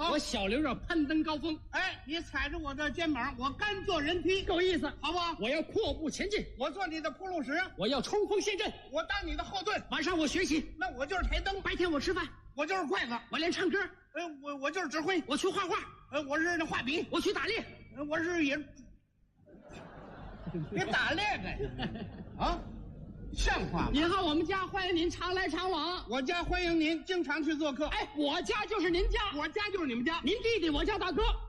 我小刘要攀登高峰。 哎，你踩着我的肩膀，我甘做人梯， 够意思， 好不好？ 我要阔步前进， 我做你的铺路石， 我要冲锋陷阵， 我当你的后盾。 晚上我学习， 那我就是台灯， 白天我吃饭， 我就是筷子， 我练唱歌， 我就是指挥， 我去画画， 我是那画笔， 我去打猎， 我是也，别打猎的啊，像话吗？ 以后我们家欢迎您常来常往， 我家欢迎您经常去做客。 哎，我家就是您家， 我家就是你们家， 您弟弟我叫大哥。